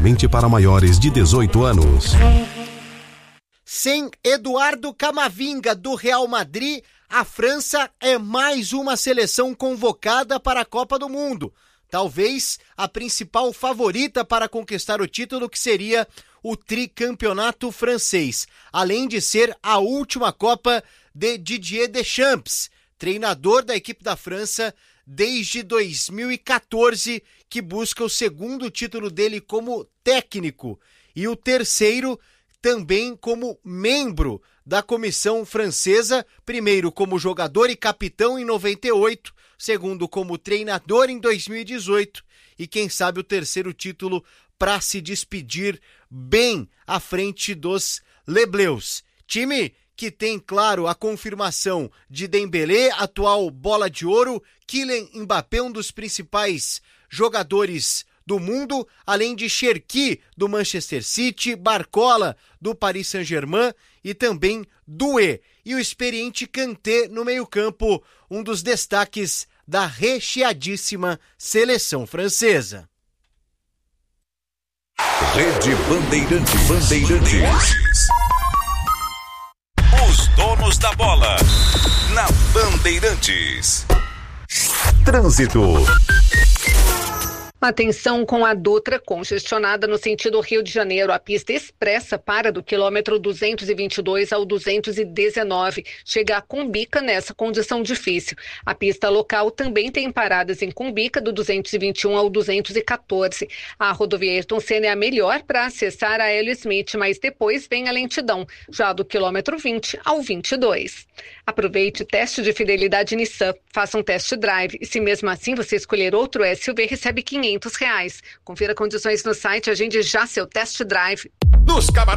somente para maiores de 18 anos. Sem Eduardo Camavinga, do Real Madrid, a França é mais uma seleção convocada para a Copa do Mundo. Talvez a principal favorita para conquistar o título, que seria o tricampeonato francês, além de ser a última Copa de Didier Deschamps, treinador da equipe da França desde 2014, que busca o segundo título dele como técnico e o terceiro também como membro da comissão francesa, primeiro como jogador e capitão em 98, segundo como treinador em 2018 e quem sabe o terceiro título para se despedir bem à frente dos Les Bleus. Time que tem, claro, a confirmação de Dembélé, atual bola de ouro, Kylian Mbappé, um dos principais jogadores do mundo, além de Cherki, do Manchester City, Barcola, do Paris Saint-Germain e também Doué. E o experiente Kanté no meio-campo, um dos destaques da recheadíssima seleção francesa. Rede Bandeirantes. Os donos da bola na Bandeirantes. Trânsito. Atenção com a Dutra congestionada no sentido Rio de Janeiro. A pista expressa para do quilômetro 222 ao 219. Chega a Cumbica nessa condição difícil. A pista local também tem paradas em Cumbica do 221 ao 214. A rodovia Ayrton Senna é a melhor para acessar a Hélio Smith, mas depois vem a lentidão, já do quilômetro 20 ao 22. Aproveite o teste de fidelidade Nissan. Faça um test drive e se mesmo assim você escolher outro SUV, recebe R$500. Confira condições no site, agende já seu test drive.